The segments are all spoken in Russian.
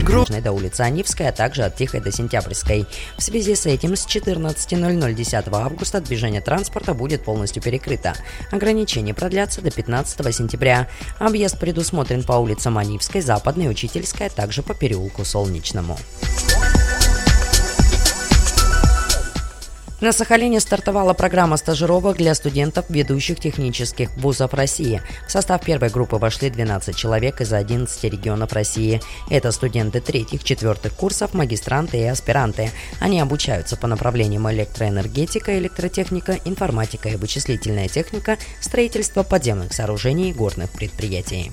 до улицы Анивской, а также от Тихой до Сентябрьской. В связи с этим с 14:00 10 августа движение транспорта будет полностью перекрыто. Ограничения продлятся до 15 сентября. Объезд предусмотрен по улицам Анивской, Западной, Учительской, а также по переулку Солнечному. На Сахалине стартовала программа стажировок для студентов ведущих технических вузов России. В состав первой группы вошли 12 человек из 11 регионов России. Это студенты 3-4 курсов, магистранты и аспиранты. Они обучаются по направлениям электроэнергетика, электротехника, информатика и вычислительная техника, строительство подземных сооружений и горных предприятий.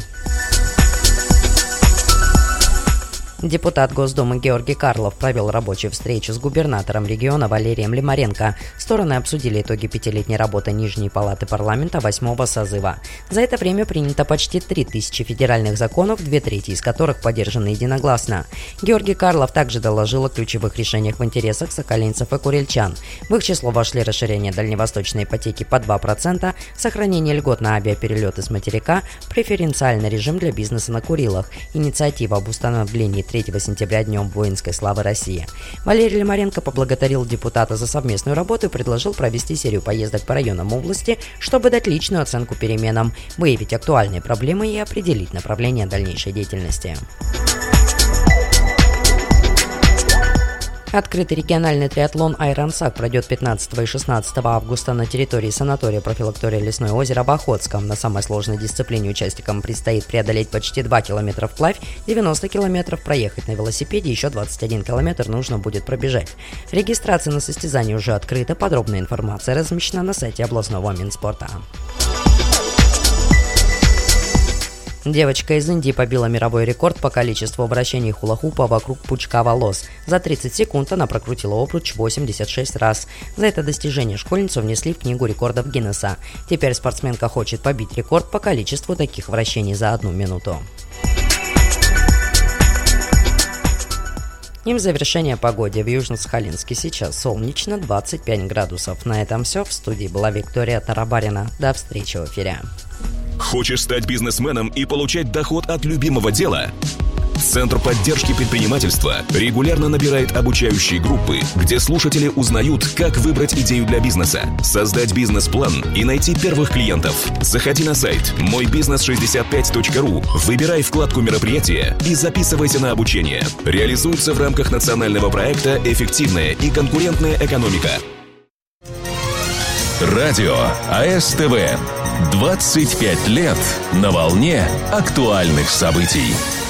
Депутат Госдумы Георгий Карлов провел рабочую встречу с губернатором региона Валерием Лимаренко. Стороны обсудили итоги пятилетней работы Нижней палаты парламента 8-го созыва. За это время принято почти 3000 федеральных законов, 2/3 из которых поддержаны единогласно. Георгий Карлов также доложил о ключевых решениях в интересах сахалинцев и курильчан. В их число вошли расширение дальневосточной ипотеки по 2%, сохранение льгот на авиаперелеты с материка, преференциальный режим для бизнеса на Курилах, инициатива об установлении 3 сентября Днем воинской славы России. Валерий Лимаренко поблагодарил депутата за совместную работу и предложил провести серию поездок по районам области, чтобы дать личную оценку переменам, выявить актуальные проблемы и определить направление дальнейшей деятельности. Открытый региональный триатлон «Айронсак» пройдет 15 и 16 августа на территории санатория-профилактория Лесное озеро в Охотском. На самой сложной дисциплине участникам предстоит преодолеть почти 2 километра вплавь, 90 километров проехать на велосипеде, еще 21 километр нужно будет пробежать. Регистрация на состязание уже открыта, подробная информация размещена на сайте областного Минспорта. Девочка из Индии побила мировой рекорд по количеству вращений хула-хупа вокруг пучка волос. За 30 секунд она прокрутила обруч 86 раз. За это достижение школьницу внесли в книгу рекордов Гиннесса. Теперь спортсменка хочет побить рекорд по количеству таких вращений за 1 минуту. И в завершение погоде в Южно-Сахалинске сейчас солнечно, 25 градусов. На этом все. В студии была Виктория Тарабарина. До встречи в эфире. Хочешь стать бизнесменом и получать доход от любимого дела? Центр поддержки предпринимательства регулярно набирает обучающие группы, где слушатели узнают, как выбрать идею для бизнеса, создать бизнес-план и найти первых клиентов. Заходи на сайт мойбизнес65.ру, выбирай вкладку «Мероприятия» и записывайся на обучение. Реализуется в рамках национального проекта «Эффективная и конкурентная экономика». Радио АСТВ. 25 лет на волне актуальных событий.